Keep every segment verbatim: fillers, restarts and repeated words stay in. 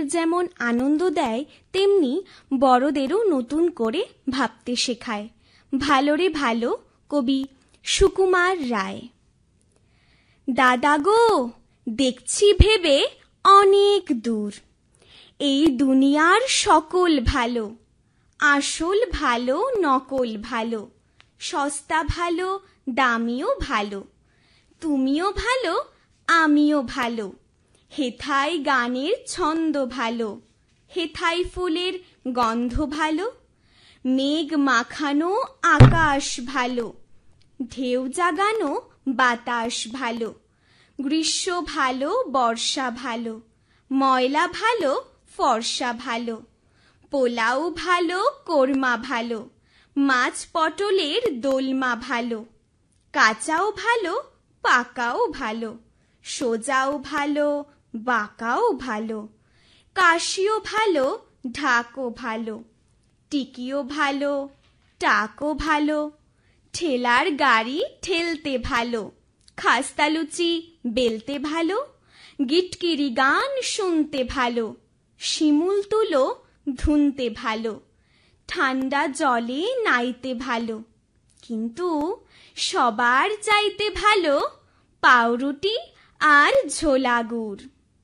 যেমন আনন্দ দেয়, তেমনি বড়দেরও নতুন করে ভাবতে শেখায়। ভালোরে ভালো, কবি সুকুমার রায়। দাদা গো, দেখছি ভেবে অনেক দূর, এই দুনিয়ার সকল ভালো, আসল ভালো নকল ভালো, সস্তা ভালো দামিও ভালো, তুমিও ভালো আমিও ভালো, হেথায় গানের ছন্দ ভালো, হেথায় ফুলের গন্ধ ভালো, মেঘ মাখানো আকাশ ভালো, ঢেউ জাগানো বাতাস ভালো, গ্রীষ্ম ভালো বর্ষা ভালো, ময়লা ভালো ফর্সা ভালো, পোলাও ভালো কোরমা ভালো, মাছ পটলের দোলমা ভালো, কাঁচাও ভালো পাকাও ভালো, সোজাও ভালো বাঁকাও ভালো, কাশিও ভালো ঢাকও ভালো, টিকিও ভালো টাকও ভালো, ঠেলার গাড়ি ঠেলতে ভালো, খাস্তা লুচি বেলতে ভালো, গিটকিরি গান শুনতে ভালো, শিমুল তুলো ধুনতে ভালো, ঠান্ডা জলে নাইতে ভালো, কিন্তু সবার চাইতে ভালো পাউরুটি আর ঝোলা গুড়।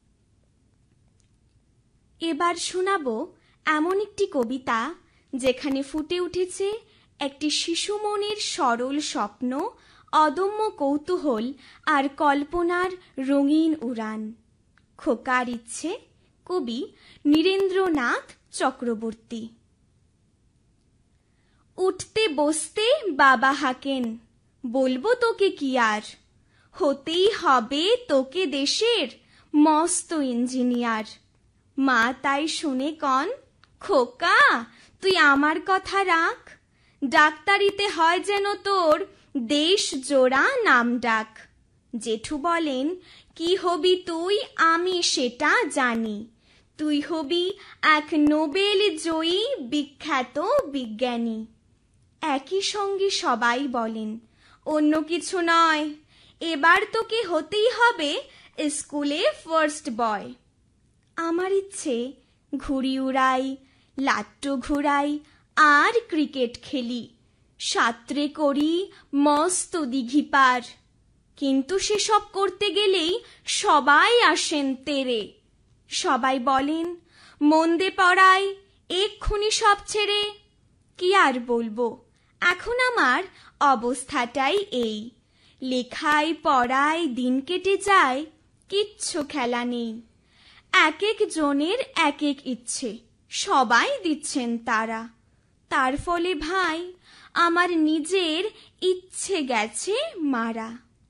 এবার শোনাবো এমন একটি কবিতা যেখানে ফুটে উঠেছে একটি শিশু মনের সরল স্বপ্ন, অদম্য কৌতূহল আর কল্পনার রঙিন উড়ান। খোকার ইচ্ছে, কবি নীরেন্দ্রনাথ চক্রবর্তী। উঠতে বসতে বাবা হাকেন, বলবো তোকে কি আর, হতেই হবে তোকে দেশের মস্ত ইঞ্জিনিয়ার। মা তাই শুনে কন, খোকা তুই আমার কথা রাখ, ডাক্তারিতে হয় যেন তোর দেশ জোড়া নাম ডাক। জেঠু বলেন, কি হবি তুই আমি সেটা জানি, তুই হবি এক নোবেল জয়ী বিখ্যাত বিজ্ঞানী। একই সঙ্গে সবাই বলেন, অন্য কিছু নয়, এবার তোকে হতেই হবে স্কুলে ফার্স্ট বয়। আমার ইচ্ছে ঘুড়ি উড়াই, লাট্টু ঘুরাই আর ক্রিকেট খেলি, সাঁতরে করি মস্ত দিঘি পার, কিন্তু সেসব করতে গেলেই সবাই আসেন তেরে। সবাই বলেন, মন্দে পড়াই এক্ষুনি সব ছেড়ে। কি আর বলবো, এখন আমার অবস্থাটাই এই, লেখায় পড়ায় দিন কেটে যায়, কিচ্ছু খেলা নেই। এক এক জনের এক এক ইচ্ছে, সবাই দিচ্ছেন তারা, তার ফলে ভাই আমার নিজের ইচ্ছে গেছে মারা।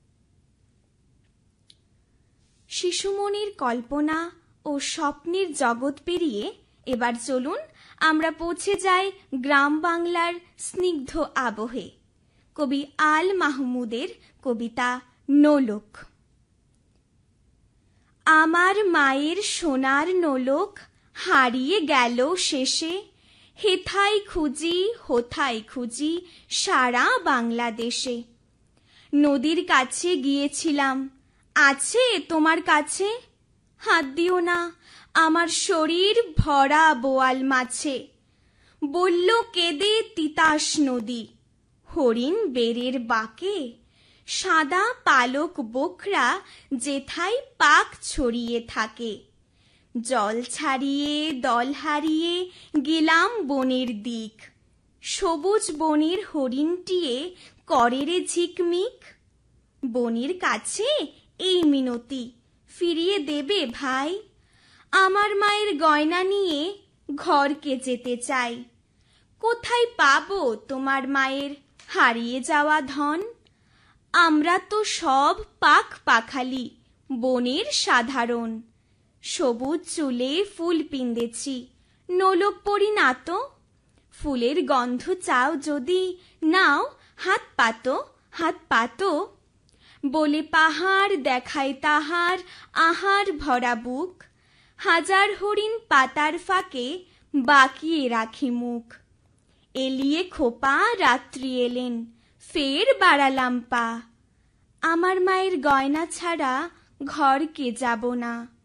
শিশুমনির কল্পনা ও স্বপ্নের জগৎ পেরিয়ে এবার চলুন আমরা পৌঁছে যাই গ্রাম বাংলার স্নিগ্ধ আবহে। কবি আল মাহমুদের কবিতা নোলক। আমার মায়ের সোনার নোলক হারিয়ে গেল শেষে, হেথায় খুঁজি হোথায় খুঁজি সারা বাংলাদেশে। নদীর কাছে গিয়েছিলাম, আছে তোমার কাছে? হাত দিও না, আমার শরীর ভরা বোয়াল মাছে। বলল কেঁদে তিতাস নদী, হরিণ বেড়ের বাঁকে, সাদা পালক বোকরা যেথায় পাক ছড়িয়ে থাকে। জল ছাড়িয়ে দল হারিয়ে গেলাম বনের দিক, সবুজ বনের হরিণটিয়ে করে রে ঝিকমিক। বনের কাছে এই মিনতি, ফিরিয়ে দেবে ভাই, আমার মায়ের গয়না নিয়ে ঘরকে যেতে চাই। কোথায় পাবো তোমার মায়ের হারিয়ে যাওয়া ধন? আমরা তো সব পাখ পাখালি, বনের সাধারণ। সবুজ চুলে ফুল পিন্দেছি, নোলক পরি না তো। ফুলের গন্ধ চাও যদি, নাও হাত পাতো হাত পাতো। বলে পাহাড় দেখায় তাহার আহার ভরা বুক, হাজার হরিণ পাতার ফাঁকে বাকিয়ে রাখি মুখ। এলিয়ে খোপা রাত্রি এলেন, ফের বাড়ালাম পা, আমার মায়ের গয়না ছাড়া ঘরকে যাব না।